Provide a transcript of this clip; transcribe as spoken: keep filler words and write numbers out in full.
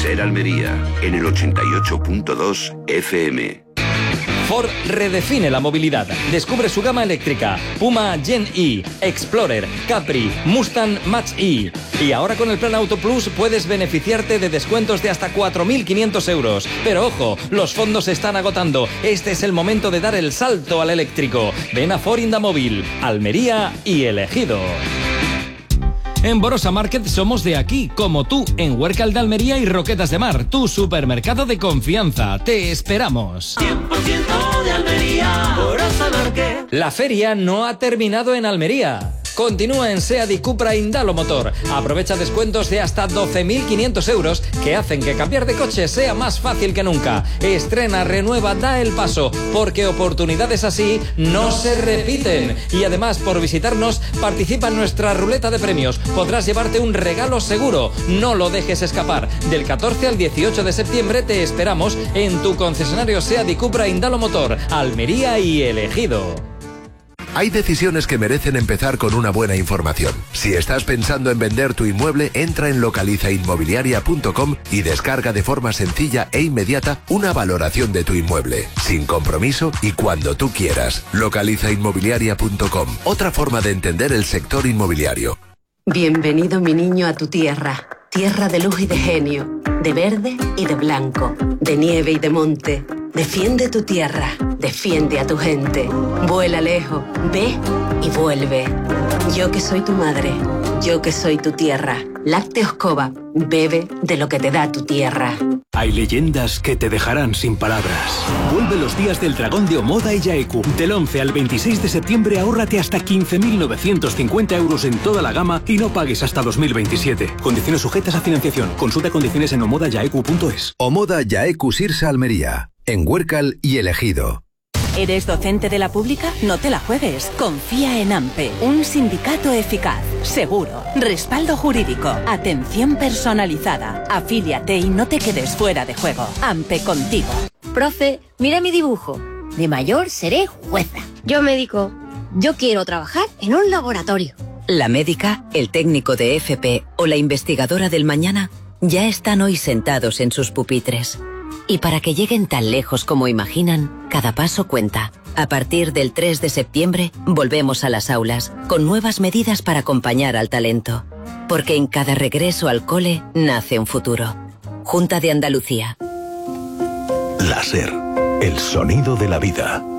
Ser Almería, en el ochenta y ocho punto dos F M. Ford redefine la movilidad. Descubre su gama eléctrica. Puma Gen E, Explorer, Capri, Mustang Mach-E. Y ahora con el Plan Auto Plus puedes beneficiarte de descuentos de hasta cuatro mil quinientos euros. Pero ojo, los fondos se están agotando. Este es el momento de dar el salto al eléctrico. Ven a Ford Indamóvil, Almería y El Ejido. En Borosa Market somos de aquí, como tú, en Huércal de Almería y Roquetas de Mar, tu supermercado de confianza. Te esperamos. cien por ciento de Almería, Borosa Market. La feria no ha terminado en Almería. Continúa en SEAT y Cupra Indalo Motor. Aprovecha descuentos de hasta doce mil quinientos euros que hacen que cambiar de coche sea más fácil que nunca. Estrena, renueva, da el paso, porque oportunidades así no se repiten. Y además, por visitarnos, participa en nuestra ruleta de premios. Podrás llevarte un regalo seguro. No lo dejes escapar. Del catorce al dieciocho de septiembre te esperamos en tu concesionario SEAT y Cupra Indalo Motor, Almería y El Ejido. Hay decisiones que merecen empezar con una buena información. Si estás pensando en vender tu inmueble, entra en localiza inmobiliaria punto com y descarga de forma sencilla e inmediata una valoración de tu inmueble, sin compromiso y cuando tú quieras. localiza inmobiliaria punto com, otra forma de entender el sector inmobiliario. Bienvenido, mi niño, a tu tierra. Tierra de luz y de genio, de verde y de blanco, de nieve y de monte. Defiende tu tierra, defiende a tu gente. Vuela lejos, ve y vuelve. Yo que soy tu madre, yo que soy tu tierra. Lácteos Cova, bebe de lo que te da tu tierra. Hay leyendas que te dejarán sin palabras. Vuelve los días del dragón de Omoda y Yaeku. Del once al veintiséis de septiembre ahórrate hasta quince mil novecientos cincuenta euros en toda la gama y no pagues hasta dos mil veintisiete. Condiciones sujetas a financiación. Consulta condiciones en omoda yaeku punto es. Omoda Yaeku Sirsa Almería, en Huércal y El Ejido. ¿Eres docente de la pública? No te la juegues. Confía en AMPE, un sindicato eficaz, seguro, respaldo jurídico, atención personalizada. Afíliate y no te quedes fuera de juego. AMPE contigo. Profe, mira mi dibujo. De mayor seré jueza. Yo médico. Yo quiero trabajar en un laboratorio. La médica, el técnico de F P o la investigadora del mañana ya están hoy sentados en sus pupitres. Y para que lleguen tan lejos como imaginan, cada paso cuenta. A partir del tres de septiembre, volvemos a las aulas, con nuevas medidas para acompañar al talento. Porque en cada regreso al cole, nace un futuro. Junta de Andalucía. Láser, el sonido de la vida.